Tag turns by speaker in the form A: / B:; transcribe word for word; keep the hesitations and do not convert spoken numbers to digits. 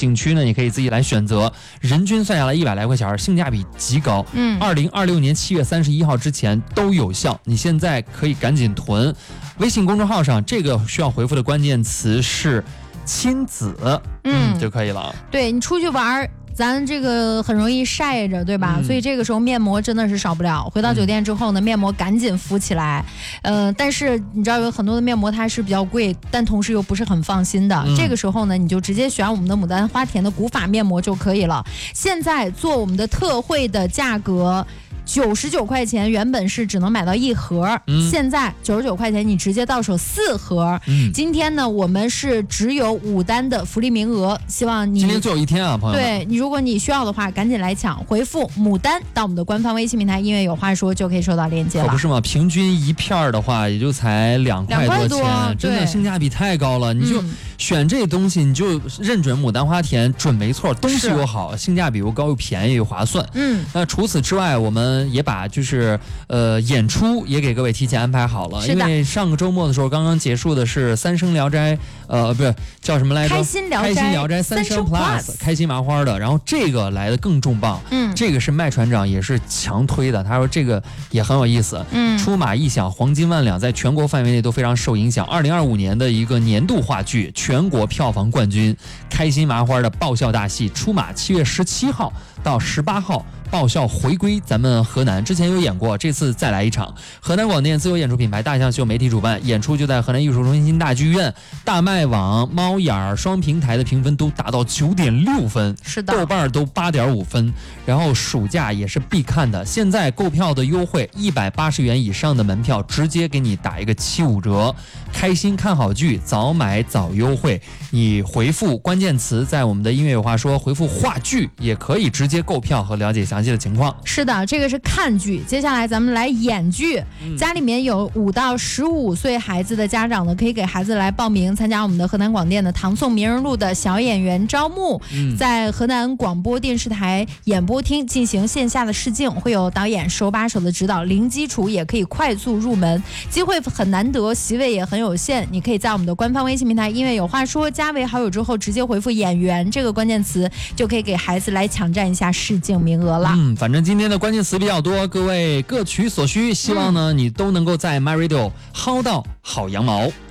A: 景区呢，你可以自己来选择，人均算下来一百来块钱，性价比极高。
B: 嗯，
A: 二零二六年七月三十一号之前都有效，你现在可以赶紧囤。微信公众号上这个需要回复的关键词是亲子，嗯，嗯就可以了。
B: 对，你出去玩，咱这个很容易晒着，对吧？嗯、所以这个时候面膜真的是少不了。回到酒店之后呢，嗯、面膜赶紧敷起来。呃，但是你知道有很多的面膜它是比较贵，但同时又不是很放心的。嗯、这个时候呢，你就直接选我们的牡丹花田的古法面膜就可以了。现在做我们的特惠的价格。九十九块钱，原本是只能买到一盒，嗯、现在九十九块钱你直接到手四盒。嗯、今天呢，我们是只有五单的福利名额，希望你
A: 今天最后一天啊，朋友们。
B: 对你，如果你需要的话，赶紧来抢，回复牡丹到我们的官方微信平台，音乐有话说就可以收到链接了。
A: 可不是吗？平均一片的话，也就才两块多钱，
B: 多
A: 真的性价比太高了。你就选这东西，你就认准牡丹花田，准没错，东西又好，性价比又高，又便宜又划算。嗯，那除此之外，我们也把就是呃演出也给各位提前安排好了，因为上个周末的时候刚刚结束的是三生聊斋，呃不是叫什么来着？
B: 开心聊斋，
A: 开心聊斋三生 plus， 开心麻花的，然后这个来的更重磅，嗯，这个是麦船长也是强推的，他说这个也很有意思，嗯，出马一响，黄金万两，在全国范围内都非常受影响。二零二五年的一个年度话剧，全国票房冠军，开心麻花的爆笑大戏出马，七月十七号到十八号。爆笑回归咱们河南，之前有演过，这次再来一场。河南广电自由演出品牌大象秀媒体主办，演出就在河南艺术中心大剧院。大麦网、猫眼双平台的评分都达到九点六分，
B: 是的，
A: 豆瓣都八点五分。然后暑假也是必看的，现在购票的优惠，一百八十元以上的门票直接给你打一个七五折。开心看好剧，早买早优惠。你回复关键词，在我们的音乐有话说回复话剧，也可以直接购票和了解详细的情况。
B: 是的，这个是看剧，接下来咱们来演剧。嗯、家里面有五到十五岁孩子的家长呢，可以给孩子来报名参加我们的河南广电的唐宋名人录的小演员招募，嗯、在河南广播电视台演播厅进行线下的试镜，会有导演手把手的指导，零基础也可以快速入门，机会很难得，席位也很有限。你可以在我们的官方微信平台音乐有话说加为好友之后，直接回复演员这个关键词，就可以给孩子来抢占一下试镜名额了。
A: 嗯，反正今天的关键词比较多，各位各取所需，希望呢、嗯、你都能够在 MyRadio 薅到好羊毛。